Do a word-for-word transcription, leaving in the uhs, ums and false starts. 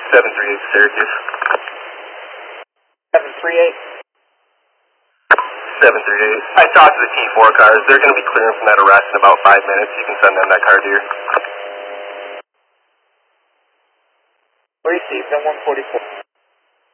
seven three eight Syracuse. seven three eight. seven three eight. I talked to the T four cars. They're going to be clearing from that arrest in about five minutes. You can send them that car here. Received on one forty-four.